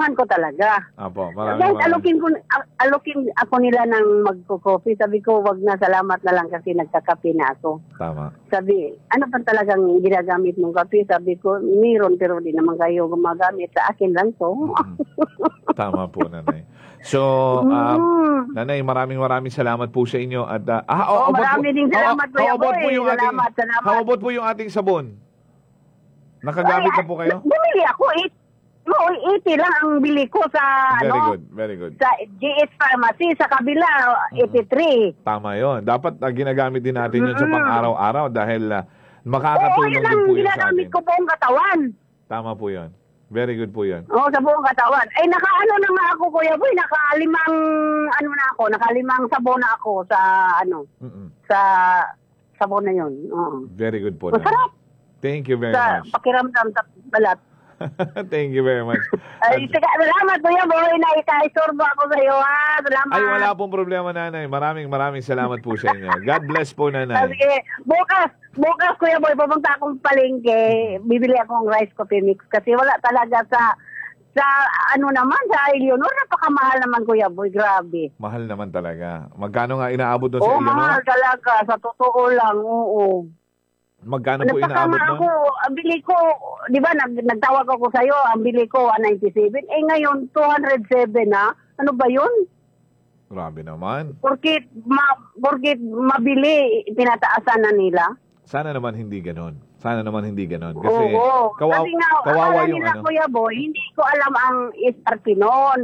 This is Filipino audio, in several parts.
kailangan ko talaga. Apo, Guys, alokin ako nila ng magko-coffee. Sabi ko, wag na, salamat na lang kasi nagkakape na ako. Tama. Sabi, ano pa talagang ginagamit mong kape? Sabi ko, meron pero di naman kayo gumagamit. Sa akin lang to. Tama po, nanay. So, nanay, maraming salamat po sa inyo. At, marami din salamat, Kuya Boy. Salamat. How about po yung ating sabon? Nakagamit na po kayo? Bumili ako. 80 lang ang bili ko sa Very good. Sa GS Pharmacy sa kabila 83. Tama 'yon. Dapat ginagamit din natin 'yon sa pang-araw-araw dahil makakatulong din po 'yun sa atin. Ginagamit ko buong katawan. Tama po 'yon. Very good po 'yon. Sa buong katawan. Nakaano na nga ako, Kuya Boy, nakalimang sabon na ako sa sa sabon na 'yon. Very good po. Masarap. Thank you very much. Sa pakiramdam sa balat. Thank you very much. Salamat, Kuya Boy, na ikaisorbo ako sa iyo, ha? Salamat. Ay, wala pong problema, nanay. Maraming salamat po sa inyo. God bless po, nanay. Sige, bukas, Kuya Boy, pupunta akong palengke, bibili akong rice coffee mix kasi wala talaga sa sa Eleanor, napakamahal naman, Kuya Boy, grabe. Mahal naman talaga. Magkano nga inaabot doon sa Eleanor? Mahal talaga, sa totoo lang, oo. Magkano po inaabot doon? Ako, ang bili ko, di ba, nagtawag ako sa'yo, ang bili ko, 197. Ngayon, 207 na. Ano ba yun? Grabe naman. Porkit mabili, tinataasan na nila. Sana naman hindi ganon. Kasi oo. Kasi nga, kawawa yung nila, Kuya Boy, hindi ko alam ang SRP noon.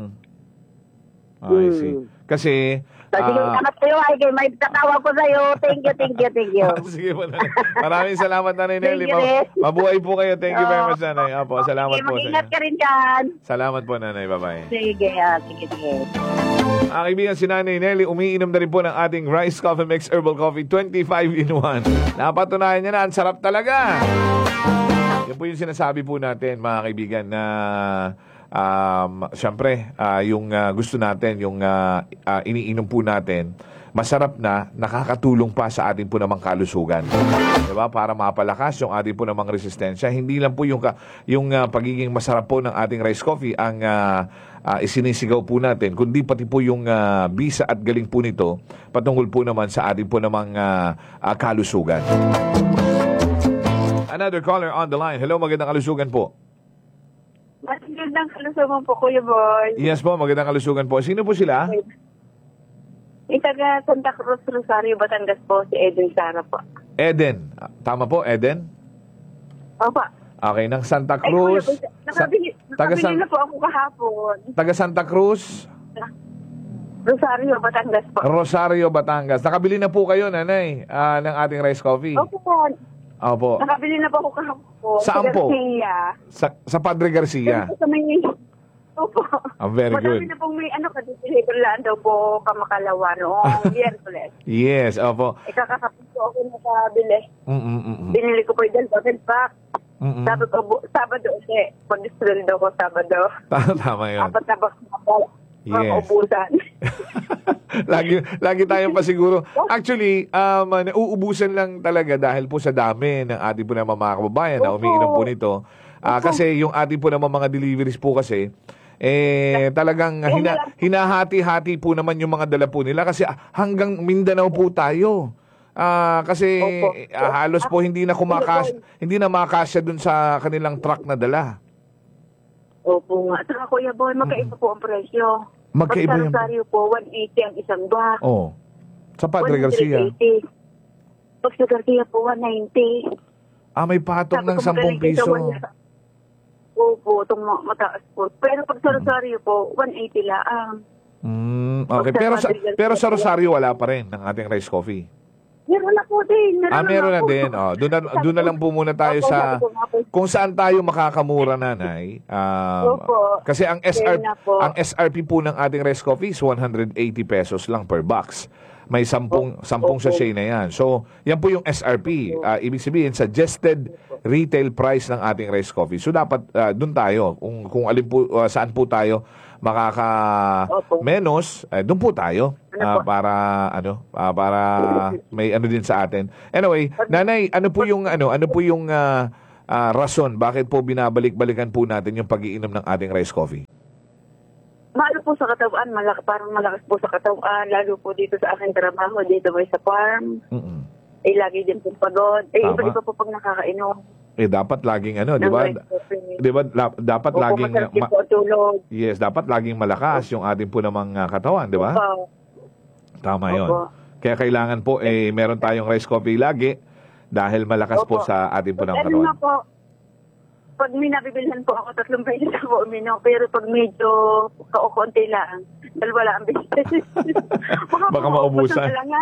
I see. Kasi sige, salamat sa'yo. May tatawag ko sa'yo. Thank you. Sige po, nanay. Maraming salamat, Nanay Nelly. Mabuhay po kayo. Thank you very much, Nanay. Apo, salamat po sa inyo. Mag-ingat ka rin dyan. Salamat po, Nanay. Bye-bye. Sige. Ang kaibigan si Nanay Nelly, umiinom na rin po ng ating Rice Coffee Mix Herbal Coffee 25 in 1. Napatunayan niya na, ang sarap talaga. Yan po yung sinasabi po natin, mga kaibigan, na syempre, yung gusto natin, yung iniinom po natin, masarap na, nakakatulong pa sa ating po namang kalusugan. Diba? Para mapalakas yung ating po namang resistensya. Hindi lang po yung pagiging masarap po ng ating rice coffee ang isinisigaw po natin, kundi pati po yung bisa at galing po nito patungkol po naman sa ating po namang kalusugan. Another caller on the line. Hello, magandang kalusugan po. Magandang kalusugan po, Kuya Boy. Yes po, magandang kalusugan po. Sino po sila? Taga Santa Cruz, Rosario, Batangas po, si Eden Sara po. Eden. Tama po, Eden? Opo. Okay, ng Santa Cruz. Nakabili na po ako kahapon. Taga Santa Cruz? Rosario, Batangas po. Rosario, Batangas. Nakabili na po kayo, nanay, ng ating rice coffee? Opo po. Opo. Nakabili na po ako kahapon. Saan po? Sa Padre Garcia. Sa may... Opo. Very good. Madami na pong may kadisihibulaan daw po Kamakalawa noong Miyerkules. Yes, opo. Kakakapit po ako nakabili. Binili ko po yung dalawang pack. Sabado ulit. Pag-sweldo ko Sabado. Tama yun. Apat na box na po. Yes. Maubusan. lagi tayong pasiguro. Actually, nauubusan lang talaga dahil po sa dami ng ating po naman mga kababayan na umiinom po nito. Kasi yung ating po naman mga deliveries po kasi, talagang hinahati-hati po naman yung mga dala po nila kasi hanggang Mindanao po tayo. Kasi halos po hindi na makasya dun sa kanilang truck na dala. Opo nga. Saka Kuya Boy, magkaiba po ang presyo. Magkaiba yung... Pag sa Rosario po, 180 ang isang box. Sa Padre Garcia. 180. Pag sa Garcia po, 190. May patong ng 10 piso. Opo, itong mataas po. Pero pag sa Rosario po, 180 lang. Okay, pero sa Rosario wala pa rin ng ating rice coffee. Meron na po din. Meron na din. Doon na lang po muna tayo sa kung saan tayo makakamura, nanay. Kasi ang SRP po ng ating rice coffee is 180 pesos lang per box. May 10 sachet na yan. So, yan po yung SRP. Ibig sabihin, suggested retail price ng ating rice coffee. So, dapat doon tayo. Kung alin po, saan po tayo menos, doon po tayo. Para may din sa atin. Anyway, nanay, ano po yung rason bakit po binabalik-balikan po natin yung pag-iinom ng ating rice coffee? Mahalo po sa katawan, parang malakas po sa katawan, lalo po dito sa aking trabaho, dito po sa farm. Mm-mm. Lagi din po pagod. Tama. Iba po pag nakakainom. Dapat laging di ba? Ng rice coffee. Di ba dapat Opo, laging masarap din po ang tulog. yes, dapat laging malakas yung ating po namang katawan, di ba? Opo. Tama 'yon. Opo. Kaya kailangan po meron tayong rice coffee lagi dahil malakas po Opo. sa ating po namang Ano nga katawan. po, pag may nabibilhan po ako, 3 beses ako uminom. Pero pag medyo kaukunti lang, dalawa lang ang beses. Baka maubusan.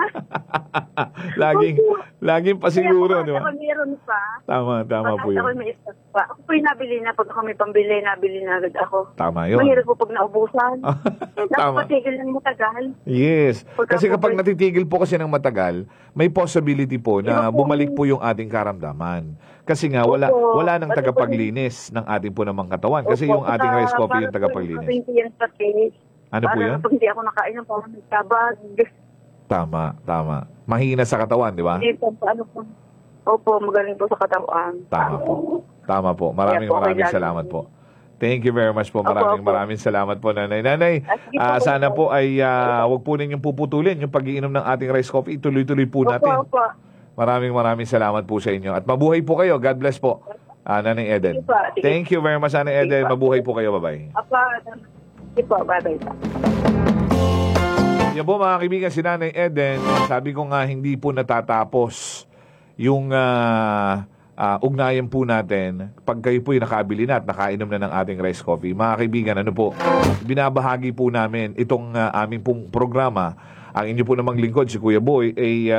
laging pasiguro, di ba? Kaya meron pa. Tama po Pag ako yun. may stock pa. Ako po yung nabili na. Pag ako may pambili, nabili na agad ako. Tama yun. Mahirap po pag naubusan. Tama. Dapat patigil ng matagal. Yes. Kasi kapag Pagka- natitigil po kasi ng matagal, may possibility po na Iba po. bumalik po yung ating karamdaman. Kasi nga Opo. wala nang Pati po tagapaglinis ng ating po namang katawan. Kasi Opo, yung ating saka rice coffee yung parang tagapaglinis. po yung sa case. Ano po yun? Pag hindi ako nakainom, parang nagtabag. Tama. Mahina sa katawan, di ba? Hindi po, paano po? Opo, magaling po sa katawan. Tama po. Maraming Kaya po, maraming kailangan salamat po. po. Thank you very much po. Opo. Maraming salamat po, Nanay. Nanay, Sige po, sana opo. po ay wag po ninyong puputulin yung pag-iinom ng ating rice coffee. Ituloy-tuloy po natin. Opo. Maraming salamat po sa inyo. At mabuhay po kayo. God bless po, Nanay Eden. Sige po, sige. Thank you very much, Nanay Sige Eden. po. Mabuhay po kayo. Bye-bye. Opo. Sige po, bye-bye po. Yan po mga kaibigan, si Nanay Eden, sabi ko nga hindi po natatapos yung ugnayan po natin pag kayo po'y nakabili na at nakainom na ng ating rice coffee. Mga kaibigan, ano po, binabahagi po namin itong aming pong programa. Ang inyo po namang lingkod, si Kuya Boy, ay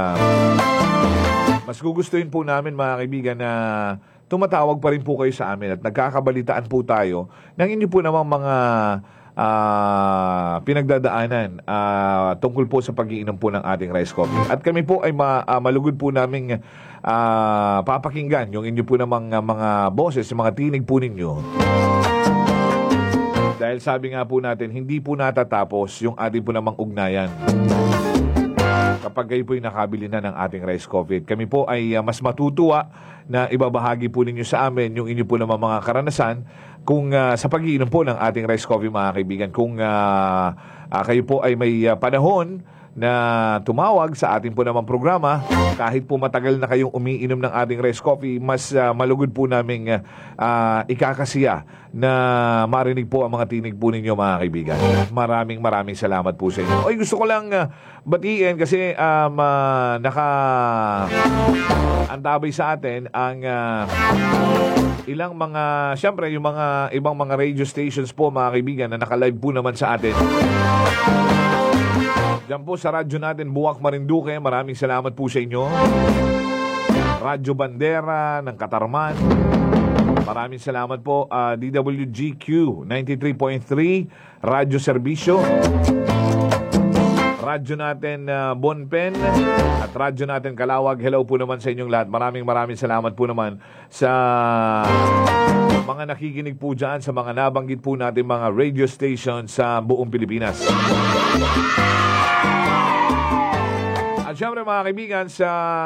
mas gugustuhin po namin mga kaibigan na tumatawag pa rin po kayo sa amin at nagkakabalitaan po tayo ng inyo po namang mga pinagdadaanan tungkol po sa pag-iinom po ng ating rice coffee. At kami po ay malugod po naming papakinggan yung inyo po namang mga boses, yung mga tinig po ninyo. Dahil sabi nga po natin, hindi po natatapos yung ating po namang ugnayan kapag kayo po ay nakabili na ng ating rice coffee. Kami po ay mas matutuwa na ibabahagi po ninyo sa amin yung inyo po naman mga karanasan kung sa pag-iinom po ng ating rice coffee mga kaibigan. Kung kayo po ay may panahon na tumawag sa ating po namang programa, kahit po matagal na kayong umiinom ng ating rice coffee, mas malugod po naming ikakasiya na marinig po ang mga tinig po ninyo mga kaibigan. Maraming salamat po sa inyo. Oy, gusto ko lang batiin kasi antabay sa atin ang ilang mga, syempre yung mga ibang mga radio stations po mga kaibigan na naka-live po naman sa atin. Diyan po sa radyo natin, Buwak Marinduque, maraming salamat po sa inyo. Radyo Bandera ng Katarman, maraming salamat po. DWGQ 93.3, Radyo Serbisyo. Radyo natin Bonpen at radyo natin Kalawag. Hello po naman sa inyong lahat. Maraming salamat po naman sa mga nakikinig po dyan, sa mga nabanggit po natin mga radio station sa buong Pilipinas. At syempre mga kaibigan, sa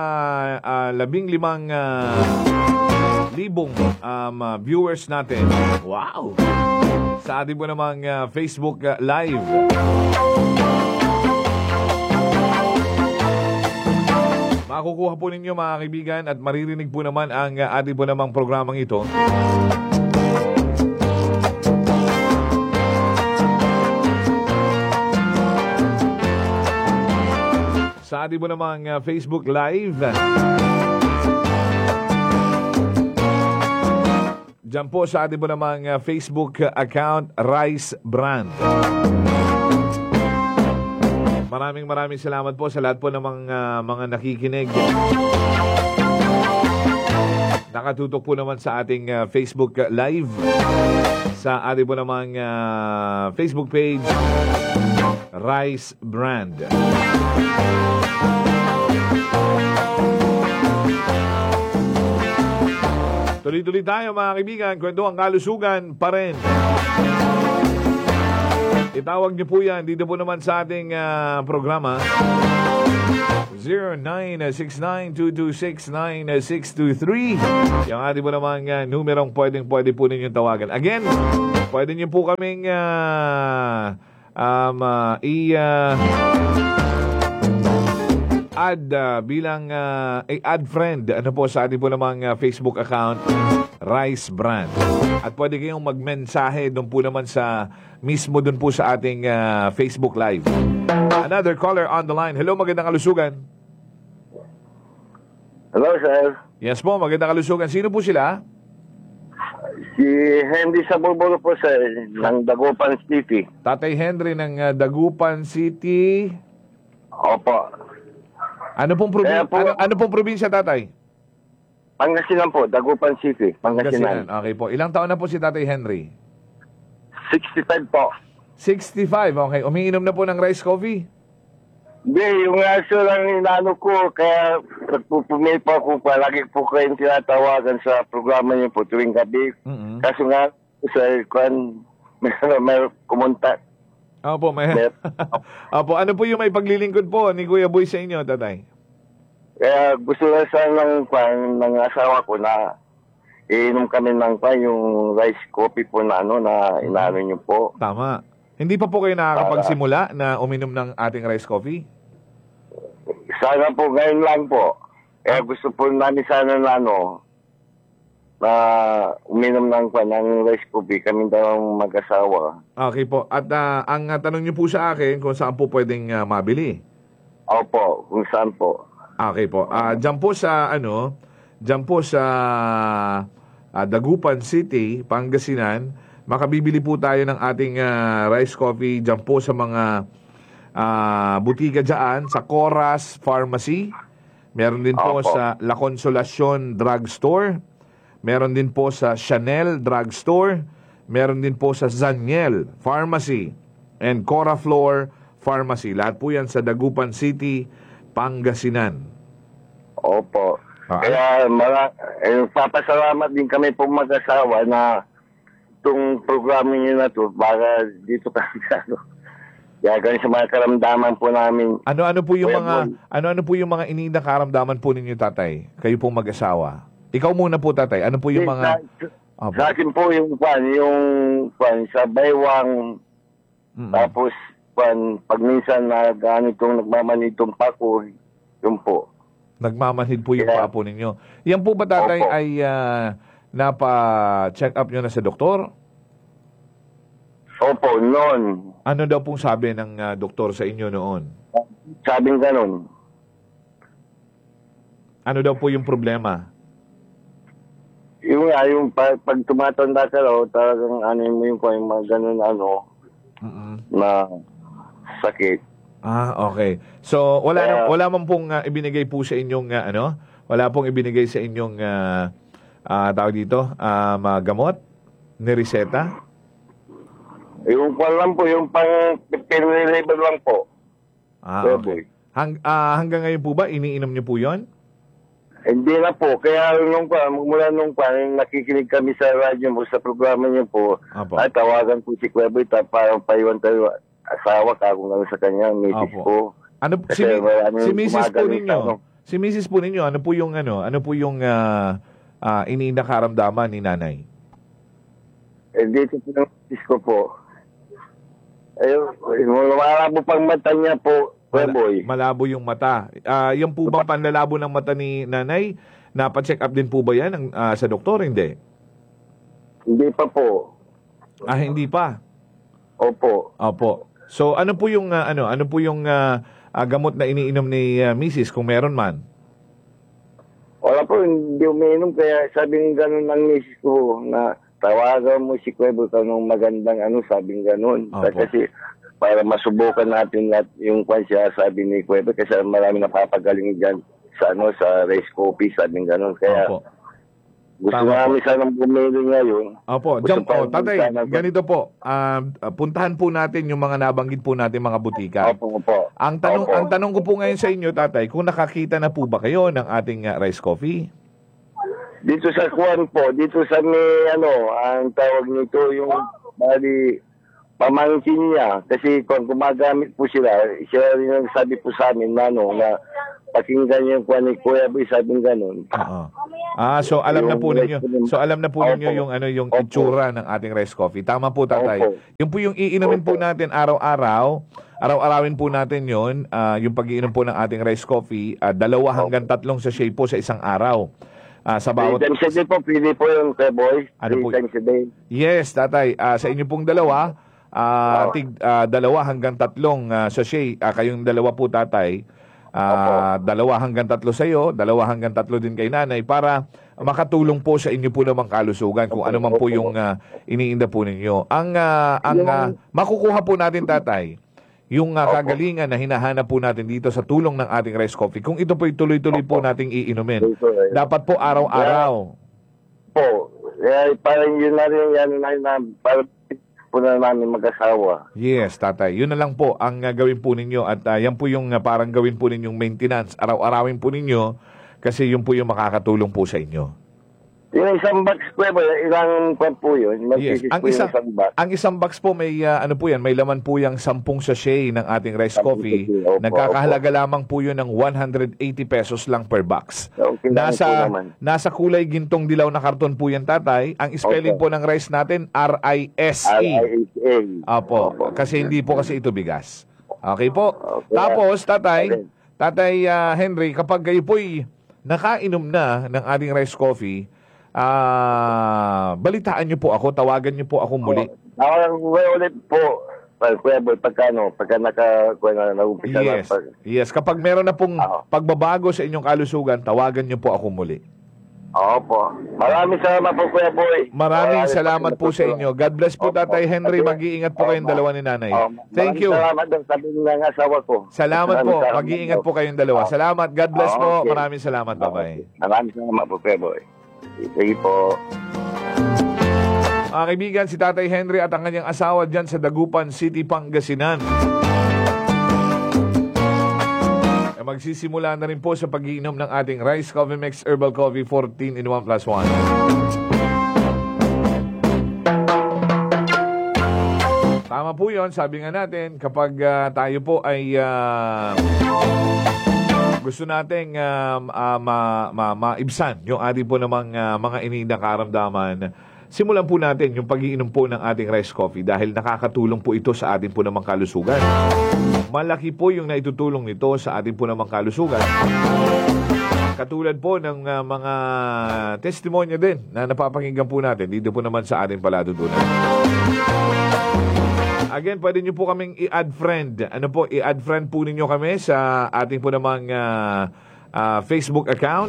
15,000 viewers natin. Wow! Sa ating po namang Facebook Live. Makukuha po ninyo mga kaibigan at maririnig po naman ang ating po namang programang ito. Sa ating po namang Facebook Live. Diyan po sa ating po namang Facebook account, Rice Brand. Maraming salamat po sa lahat po ng mga nakikinig. Nakatutok po naman sa ating Facebook Live. Sa ating po namang Facebook page, Rice Brand. Tuloy-tuloy tayo mga kaibigan. Kwento ang kalusugan pa rin. Itawag niyo po yan dito po naman sa ating programa 0969-226-9623. Yung ating po namang numerong pwede po ninyong tawagan. Again, pwede nyo po kaming add bilang add friend po sa ating po namang Facebook account Rice Brand. At pwede kayong magmensahe doon po naman sa mismo doon po sa ating Facebook Live. Another caller on the line. Hello, magandang kalusugan. Hello, sir. Yes po, magandang kalusugan. Sino po sila? Si Henry Saburbolo po, sir, ng Dagupan City. Tatay Henry ng Dagupan City. Opo. Ano pong probinsya, tatay? Pangasinan po, Dagupan City, Pangasinan. Okay po. Ilang taon na po si Tatay Henry? 65 po. 65, okay. Umiinom na po ng rice coffee? Hindi, yung aso lang inano ko, kaya pagpupumil po ako, palagi po kayong tinatawagan sa programa niyo po tuwing gabi. Mm-hmm. Kaso nga, sir, may kumontak. Opo, Opo, ano po yung may paglilingkod po ni Kuya Boy sa inyo, tatay? Kaya gusto na sana ng asawa ko na iinom kami ng yung rice coffee po na na inano niyo po. Tama. Hindi pa po kayo nakakapagsimula na uminom ng ating rice coffee? Sana po, ngayon lang po. Kaya gusto po namin sana na na uminom ng rice coffee. Kami daw mag-asawa. Okay po. At ang tanong niyo po sa akin kung saan po pwedeng mabili? Opo, kung saan po. Okay po. Diyan po sa Dagupan City, Pangasinan, makabibili po tayo ng ating rice coffee diyan po sa mga butika diyan, sa Coras Pharmacy. Meron din po sa La Consolacion Drugstore. Meron din po sa Chanel Drugstore. Meron din po sa Zaniel Pharmacy and Cora Floor Pharmacy. Lahat po yan sa Dagupan City, Pangasinan. Opo. Kaya papasalamat din kami po mag-asawa na itong programa niyo na to, baka dito kami kaya ganun sa mga karamdaman po namin. Ano po yung mga iniindang karamdaman po ninyo, tatay? Kayo pong mag-asawa. Ikaw muna po, tatay. Ano po yung mga sa akin po yung sa baywang, tapos pag minsan itong nagmamanitong pako, yun po. Nagmamanhid po yung paa po ninyo. Yan po ba, tatay, ay napa-check up nyo na sa doktor? Opo, noon. Ano daw pong sabi ng doktor sa inyo noon? Sabing ganun. Ano daw po yung problema? Yung pag tumatanda ka raw, talagang mo yung mga ganun na sakit. Okay. So wala man pong ibinigay po sa inyong wala pong ibinigay sa inyong tawag dito, gamot ni reseta? Yung lang po, yung pang-level lang po. Okay. Hanggang ngayon po ba iniinom niyo po 'yon? Hindi na po. Kaya mula nung nakikinig kami sa radyo mo, sa programa niyo po, at tawagan po si Kuweboy, parang paiwan tayo asawa ka kung ano sa kanya, misis po. Ano si misis po ninyo? Si misis po ninyo, ano po yung iniindang karamdaman ni nanay? Dito po ng misis ko po. Malabo pang mata niya po, Kuweboy. Malabo yung mata. Yung po bang panlalabo ng mata ni nanay, napa-check up din po ba yan sa doktor? Hindi? Hindi pa po. Hindi pa? Opo. So ano po yung gamot na iniinom ni Mrs. kung meron man? Wala po, hindi umiinom, kaya sabing gano'n ng misis ko na tawagan mo si Kuweboy nung magandang sabing gano'n. Kasi para masubukan natin yung siya, sabi ni Kuweboy, kasi marami napapagaling dyan sa rice coffee, sabing gano'n. Kaya gusto namin sanang bumili ngayon. Tatay, ganito po. Puntahan po natin yung mga nabanggit po natin mga butika. Ang tanong ko po ngayon sa inyo, tatay, kung nakakita na po ba kayo ng ating rice coffee? Dito sa Juan po, dito sa ang tawag nito, yung bali pamangkin niya. Kasi kung gumagamit po sila rin ang sabi po sa amin na, na pakinggan yung kuha ni Kuya Boy, sabing ganun. Oo. So alam na po ninyo. So alam na po ninyo yung yung itsura ng ating rice coffee. Tama po, tatay. Opo. Yung po yung iinumin po natin araw-araw. Araw-arawin po natin yon, yung pag-iinom po ng ating rice coffee, 2 hanggang 3 sachet po sa isang araw. Sa 3 bawat times a day po, pili po yung Kuya Boy. 3 times a day. Yes, tatay. Sa inyo pong dalawa, 2 hanggang 3 sachet. Kayong dalawa po, tatay. 2 hanggang 3 sa iyo, 2 hanggang 3 din kay nanay para makatulong po sa inyo po namang kalusugan kung ano man po yung iniinda po ninyo. Ang makukuha po natin, tatay, yung kagalingan na hinahanap po natin dito sa tulong ng ating rice coffee. Kung ito po'y tuloy-tuloy po nating iinumin. Dapat po araw-araw. Po. Parang yun na rin yan na para po na namin mag-asawa. Yes, tatay. Yun na lang po ang gawin po ninyo at yan po yung parang gawin po ninyong maintenance. Araw-arawin po ninyo kasi yun po yung makakatulong po sa inyo. Yung isang box po, ilang kwan po yun? Yes, ang isang box po may may laman po yung 10 sachet ng ating rice coffee. Nagkakahalaga lamang po yun ng 180 pesos lang per box. Okay, nasa kulay gintong dilaw na karton po yan, tatay. Ang spelling po ng rice natin, R-I-S-E. Opo, kasi hindi po kasi ito bigas. Okay po. Okay. Tapos, Tatay Henry, kapag kayo po'y nakainom na ng ating rice coffee, balitaan niyo po ako, tawagan niyo po ako muli. Tawagan ko ulit po. Kuya Boy, pagka nag-umpisa na. Yes, kapag meron na pong pagbabago sa inyong kalusugan, tawagan niyo po ako muli. Opo. Maraming salamat po, Kuya Boy. Maraming salamat po sa inyo. God bless po, Tatay Henry. Mag-iingat po kayong dalawa ni nanay. Thank you. Salamat din sa ng asawa ko. Salamat po. Mag-iingat po kayong dalawa. Salamat. God bless po. Maraming salamat. Bye-bye. Maraming salamat po, Kuya Boy. Sige po. Mga kaibigan, si Tatay Henry at ang kanyang asawa dyan sa Dagupan City, Pangasinan. Magsisimula na rin po sa pag-iinom ng ating Rice Coffee Mix Herbal Coffee 14 in 1 plus 1. Tama po yun. Sabi nga natin, kapag tayo po ay gusto nating maibsan yung ating po namang mga iniindang karamdaman, simulan po natin yung pag-iinom po ng ating rice coffee dahil nakakatulong po ito sa ating po namang kalusugan. Malaki po yung naitutulong nito sa ating po namang kalusugan. Katulad po ng mga testimonya din na napapakinggan po natin dito po naman sa ating paladudunan. Again, pwede nyo po kaming i-add friend. I-add friend po ninyo kami sa ating po namang Facebook account.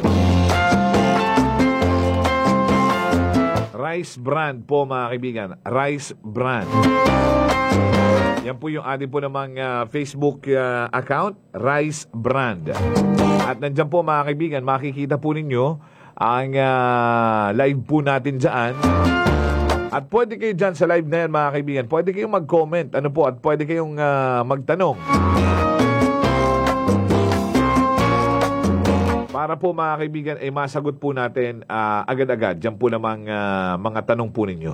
Rice Brand po, mga kaibigan. Rice Brand. Yan po yung ating po namang Facebook account, Rice Brand. At nandyan po, mga kaibigan, makikita po ninyo ang live po natin dyan. At pwede kayo dyan sa live na yan, mga kaibigan. Pwede kayong mag-comment. At pwede kayong magtanong. Para po, mga kaibigan, ay masagot po natin agad-agad. Diyan po namang mga tanong po ninyo.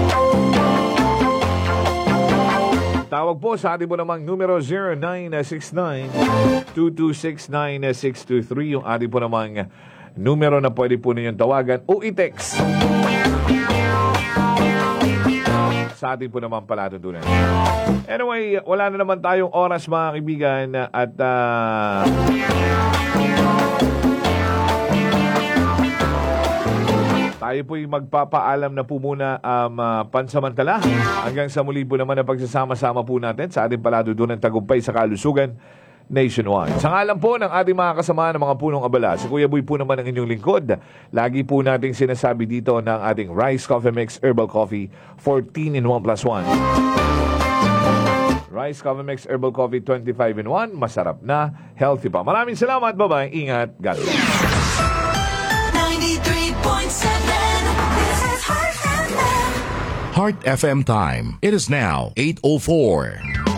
Tawag po sa ating po namang numero 0969-226-9623. Yung ating po namang numero na pwede po ninyong tawagan o i-text sa ating po naman palatuntunan. Anyway, wala na naman tayong oras, mga kaibigan, at tayo po'y magpapaalam na po muna pansamantala hanggang sa muli po naman na pagsasama-sama po natin sa ating palatuntunan tagumpay sa kalusugan nationwide. Sa ngalan po ng ating mga kasama ng mga punong abala, si Kuya Boy po naman ang inyong lingkod. Lagi po nating sinasabi dito ng ating Rice Coffee Mix Herbal Coffee 14 in 1 plus 1. Rice Coffee Mix Herbal Coffee 25 in 1. Masarap na, healthy pa. Maraming salamat. Bye-bye. Ingat. God bless. 93.7 This is Heart FM. Heart FM time. It is now 8:04.